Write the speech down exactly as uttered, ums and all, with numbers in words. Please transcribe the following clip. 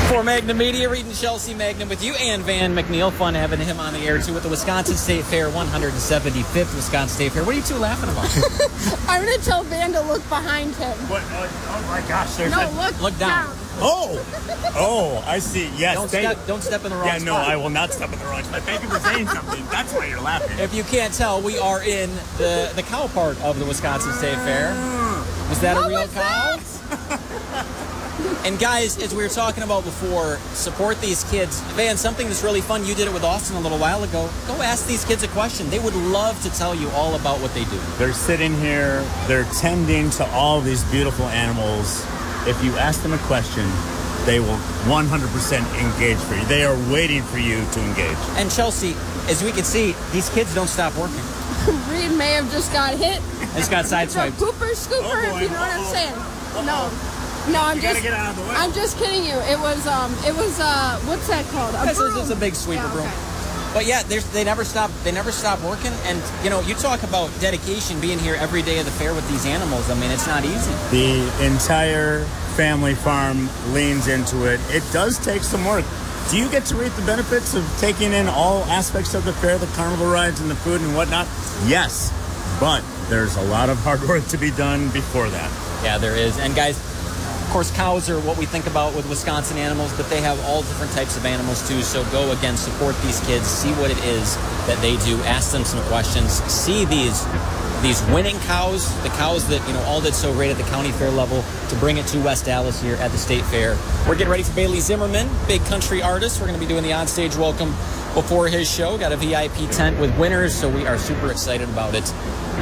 For Magnum Media, Reed and Chelsea Magnum with you, and Van McNeil. Fun having him on the air, too, with the Wisconsin State Fair, one hundred seventy-fifth Wisconsin State Fair. What are you two laughing about? I'm going to tell Van to look behind him. What? Oh, oh my gosh. There's No, a... look, Look down. down. Oh! Oh, I see. Yes. Don't they... step, don't step in the wrong Yeah, no, spot. I will not step in the wrong spot. Thank you for saying something. That's why you're laughing. If you can't tell, we are in the, the cow part of the Wisconsin State Fair. Was that What a real was cow? that? And guys, as we were talking about before, support these kids. Van, something that's really fun, you did it with Austin a little while ago. Go ask these kids a question. They would love to tell you all about what they do. They're sitting here. They're tending to all these beautiful animals. If you ask them a question, they will one hundred percent engage for you. They are waiting for you to engage. And Chelsea, as we can see, these kids don't stop working. Reed may have just got hit. Just got It's a sideswiped. pooper scooper, Oh, boy. if you know what I'm Uh-oh. saying. Uh-oh. No. No, I'm You just gotta get out of the way. I'm just kidding you. It was um it was uh what's that called? A This is- broom. this is a big sweeper Yeah, broom. okay. But yeah, there's, they never stop. They never stop working. And you know, you talk about dedication, being here every day of the fair with these animals. I mean, it's not easy. The entire family farm leans into it. It does take some work. Do you get to reap the benefits of taking in all aspects of the fair, the carnival rides and the food and whatnot? Yes, but there's a lot of hard work to be done before that. Yeah, there is. And guys, of course, cows are what we think about with Wisconsin animals, but they have all different types of animals too. So go again, support these kids, see what it is that they do, ask them some questions, see these these winning cows, the cows that, you know, all did so great at the county fair level, to bring it to West Dallas here at the State Fair. We're getting ready for Bailey Zimmerman, big country artist. We're going to be doing the on-stage welcome before his show. Got a V I P tent with winners, so we are super excited about it.